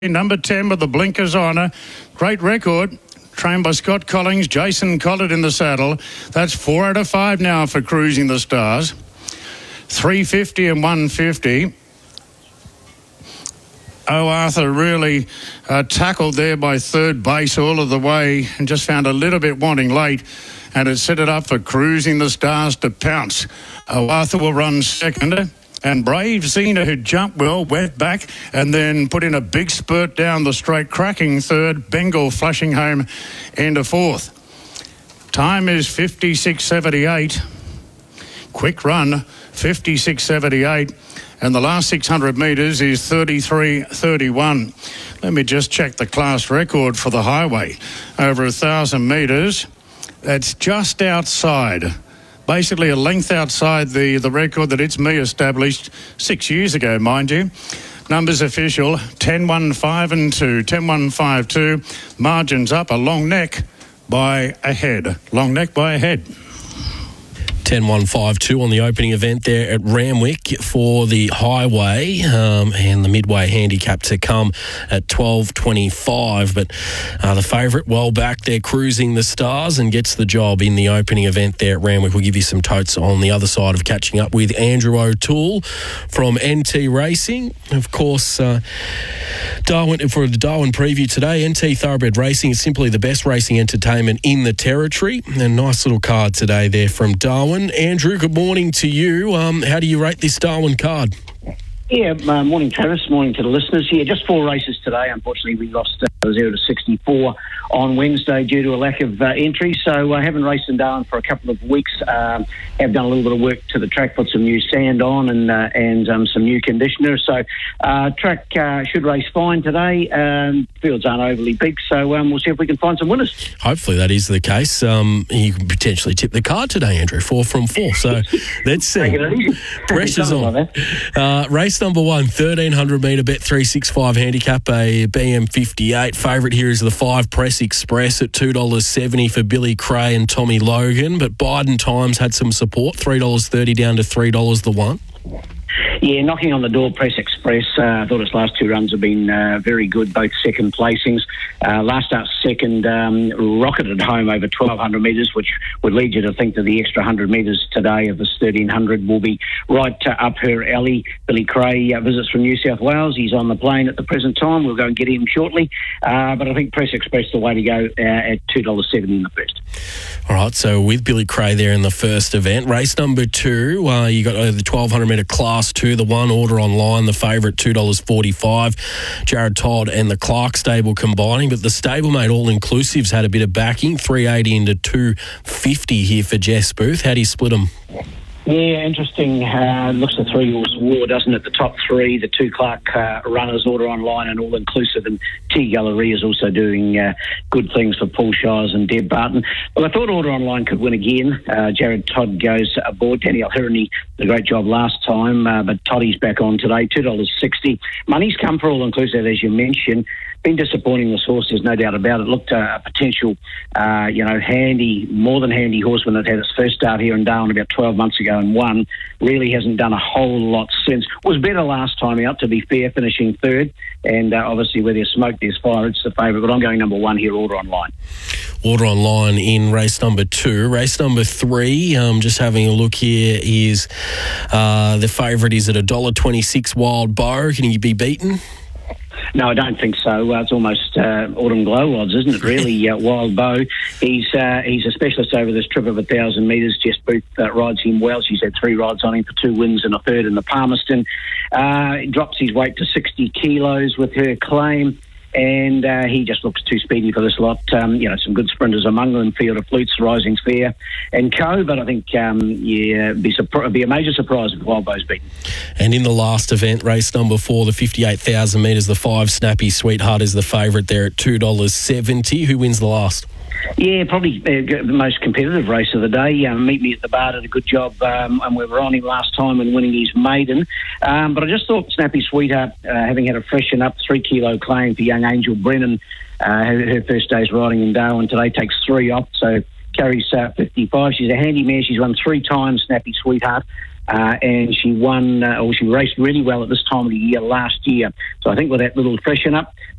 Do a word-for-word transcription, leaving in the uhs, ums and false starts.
Number ten with the blinkers on. A great record. Trained by Scott Collins, Jason Collett in the saddle. That's four out of five now for Cruising the Stars. three fifty and one fifty. Oh, Arthur really uh, tackled there by third base all of the way and just found a little bit wanting late, and it set it up for Cruising the Stars to pounce. Oh, Arthur will run second. And Brave Xena, who jumped well, went back and then put in a big spurt down the straight, cracking third. Bengal flashing home into fourth. Time is fifty-six seventy-eight. Quick run, fifty-six seventy-eight. And the last six hundred metres is thirty-three thirty-one. Let me just check the class record for the highway. Over one thousand metres. That's just outside. Basically a length outside the, the record that It's Me established six years ago, mind you. Numbers official, ten one five and two, ten one five two. Margins up, a long neck by a head. Long neck by a head. ten one five two on the opening event there at Randwick for the highway, um, and the midway handicap to come at twelve twenty-five. But uh, the favourite, well back there, Cruising the Stars, and gets the job in the opening event there at Randwick. We'll give you some totes on the other side of catching up with Andrew O'Toole from N T Racing. Of course, uh, Darwin for the Darwin preview today. N T Thoroughbred Racing is simply the best racing entertainment in the territory. And a nice little card today there from Darwin. Andrew, good morning to you. Um, how do you rate this Darwin card? Yeah, uh, morning Travis, morning to the listeners. Yeah, just four races today. Unfortunately, we lost uh, zero to sixty-four on Wednesday due to a lack of uh, entry. So I uh, haven't raced in Darwin for a couple of weeks. Um, have done a little bit of work to the track, put some new sand on and uh, and um, some new conditioner. So uh, track uh, should race fine today. Um, fields aren't overly big, so um, we'll see if we can find some winners. Hopefully that is the case. Um, you can potentially tip the card today, Andrew. Four from four. So let's see. Pressure's on. Like uh, race number one, thirteen hundred metre bet three sixty-five handicap, a B M fifty-eight. Favourite here is the five Press Express at two dollars seventy for Billy Cray and Tommy Logan. But Biden Times had some support, three dollars thirty down to three dollars the one. Yeah, knocking on the door, Press Express. Uh, I thought its last two runs have been uh, very good, both second placings. Uh, last start second, um, rocketed home over twelve hundred metres, which would lead you to think that the extra one hundred metres today of this thirteen hundred will be right uh, up her alley. Billy Cray uh, visits from New South Wales. He's on the plane at the present time. We'll go and get him shortly. Uh, but I think Press Express the way to go uh, at two dollars seventy in the first. All right, so with Billy Cray there in the first event. Race number two, uh, you got uh, the twelve hundred metre class two, the one Order Online, the favourite two dollars forty-five. Jared Todd and the Clark stable combining, but the stablemate all-inclusives had a bit of backing, three eighty into two fifty here for Jess Booth. How do you split them? Yeah, interesting. Uh, looks a three-horse war, doesn't it? The top three, the two Clark uh, runners, Order Online and All-Inclusive, and T Galleria is also doing uh, good things for Paul Shires and Deb Barton. Well, I thought Order Online could win again. Uh, Jared Todd goes aboard. Danielle Hirony did a great job last time, uh, but Toddy's back on today, two dollars sixty. Money's come for All-Inclusive, as you mentioned. Been disappointing, this horse, there's no doubt about it. Looked uh, a potential, uh, you know, handy, more than handy horse when it had its first start here in Darwin about twelve months ago and won. Really hasn't done a whole lot since. Was better last time out, to be fair, finishing third. And uh, obviously where there's smoke, there's fire. It's the favourite, but I'm going number one here, Order Online. Order Online in race number two. Race number three, um, just having a look here, is uh, the favourite is at one dollar twenty-six, Wild Bow. Can he be beaten? No, I don't think so. Uh, it's almost uh, autumn glow odds, isn't it, really? Uh, Wild Bow. He's uh, he's a specialist over this trip of one thousand metres. Jess Booth uh, rides him well. She's had three rides on him for two wins and a third in the Palmerston. Uh, drops his weight to sixty kilos with her claim. And uh, he just looks too speedy for this lot. Um, you know, some good sprinters among them, Field of Flutes, Rising Fair and co. But I think, um, yeah, it'd be, surpri- be a major surprise if Wild Bow's beaten. And in the last event, race number four, the fifty-eight thousand metres, the five Snappy Sweetheart is the favourite there at two dollars seventy. Who wins the last? Yeah, probably uh, the most competitive race of the day. Um, Meet Me at the Bar did a good job, um, and we were on him last time and winning his maiden. Um, but I just thought Snappy Sweetheart, uh, having had a freshen up three kilo claim for young Angel Brennan, uh, her, her first day's riding in Darwin today, takes three off, so carries uh, fifty-five. She's a handy mare. She's won three times, Snappy Sweetheart. Uh, and she won, uh, or she raced really well at this time of the year last year. So I think with that little freshen up,